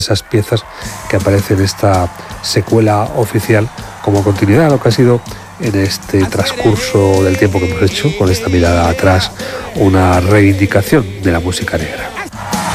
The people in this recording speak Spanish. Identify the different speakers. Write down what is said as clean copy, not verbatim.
Speaker 1: esas piezas que aparecen en esta secuela oficial como continuidad a lo que ha sido en este transcurso del tiempo que hemos hecho, con esta mirada atrás, una reivindicación de la música negra.